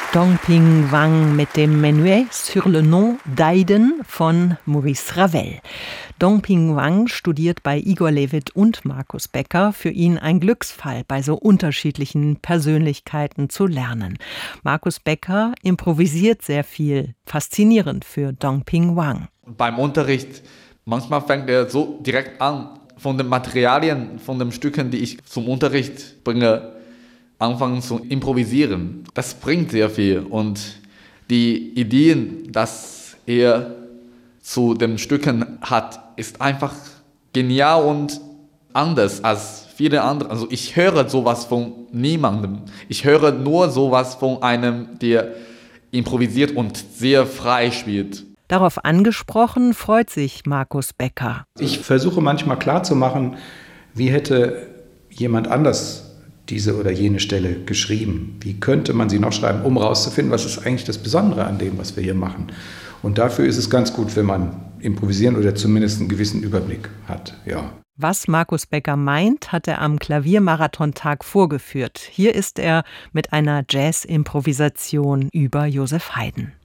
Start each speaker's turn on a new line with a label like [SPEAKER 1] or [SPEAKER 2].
[SPEAKER 1] Dong Ping Wang mit dem Menuet sur le nom d'Haydn von Maurice Ravel. Dong Ping Wang studiert bei Igor Levit und Markus Becker. Für ihn ein Glücksfall, bei so unterschiedlichen Persönlichkeiten zu lernen. Markus Becker improvisiert sehr viel. Faszinierend für Dong Ping Wang.
[SPEAKER 2] Beim Unterricht, manchmal fängt er so direkt an, von den Materialien, von den Stücken, die ich zum Unterricht bringe, anfangen zu improvisieren. Das bringt sehr viel und die Ideen, dass er zu den Stücken hat, ist einfach genial und anders als viele andere. Also ich höre sowas von niemandem. Ich höre nur sowas von einem, der improvisiert und sehr frei spielt.
[SPEAKER 1] Darauf angesprochen freut sich Markus Becker.
[SPEAKER 3] Ich versuche manchmal klarzumachen, wie hätte jemand anders diese oder jene Stelle geschrieben. Wie könnte man sie noch schreiben, um herauszufinden, was ist eigentlich das Besondere an dem, was wir hier machen. Und dafür ist es ganz gut, wenn man improvisieren oder zumindest einen gewissen Überblick hat. Ja.
[SPEAKER 1] Was Markus Becker meint, hat er am Klaviermarathontag vorgeführt. Hier ist er mit einer Jazz-Improvisation über Joseph Haydn.